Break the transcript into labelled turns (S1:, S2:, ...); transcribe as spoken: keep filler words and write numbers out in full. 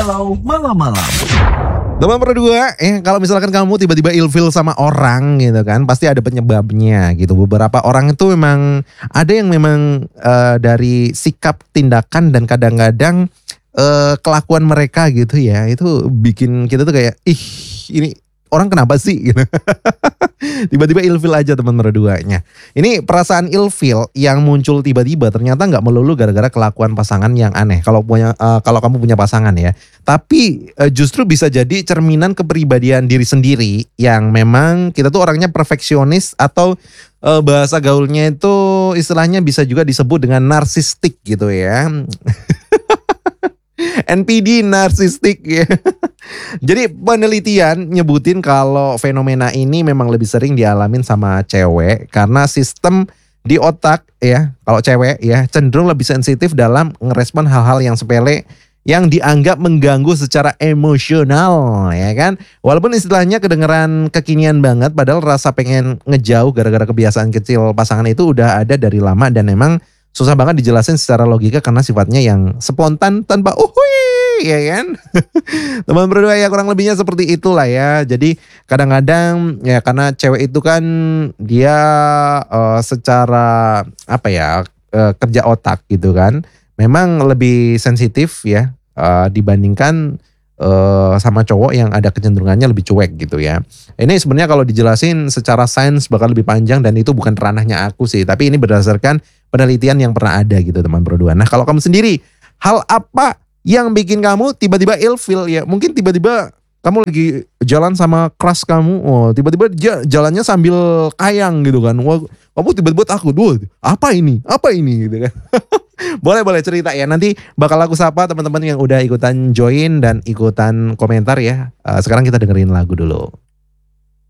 S1: Galau Malam-Malam.
S2: Teman berdua, eh kalau misalkan kamu tiba-tiba ilfil sama orang gitu kan, pasti ada penyebabnya gitu. Beberapa orang itu memang ada yang memang uh, dari sikap, tindakan dan kadang-kadang uh, kelakuan mereka gitu ya, itu bikin kita tuh kayak ih ini orang kenapa sih gitu. Tiba-tiba ilfil aja teman berduanya. Ini perasaan ilfil yang muncul tiba-tiba ternyata nggak melulu gara-gara kelakuan pasangan yang aneh. Kalau punya uh, kalau kamu punya pasangan ya, tapi uh, justru bisa jadi cerminan kepribadian diri sendiri yang memang kita tuh orangnya perfeksionis atau uh, bahasa gaulnya itu istilahnya bisa juga disebut dengan narsistik gitu ya. N P D narsistik ya. Jadi penelitian nyebutin kalau fenomena ini memang lebih sering dialamin sama cewek karena sistem di otak ya, kalau cewek ya cenderung lebih sensitif dalam ngerespon hal-hal yang sepele yang dianggap mengganggu secara emosional ya kan. Walaupun istilahnya kedengeran kekinian banget, padahal rasa pengen ngejauh gara-gara kebiasaan kecil pasangan itu udah ada dari lama dan memang susah banget dijelasin secara logika karena sifatnya yang spontan tanpa uhui ya kan. Teman berdua ya kurang lebihnya seperti itulah ya. Jadi kadang-kadang ya karena cewek itu kan dia uh, secara apa ya uh, kerja otak gitu kan, memang lebih sensitif ya uh, dibandingkan uh, sama cowok yang ada kecenderungannya lebih cuek gitu ya. Ini sebenarnya kalau dijelasin secara sains bakal lebih panjang dan itu bukan ranahnya aku sih, tapi ini berdasarkan penelitian yang pernah ada gitu teman berdua. Nah kalau kamu sendiri, hal apa yang bikin kamu tiba-tiba ilfil ya? Mungkin tiba-tiba kamu lagi jalan sama crush kamu, oh tiba-tiba jalannya sambil kayang gitu kan. Wah, kamu tiba-tiba takut, wah apa ini? Apa ini gitu kan. Boleh-boleh cerita ya, nanti bakal aku sapa teman-teman yang udah ikutan join dan ikutan komentar ya. Uh, sekarang kita dengerin lagu dulu.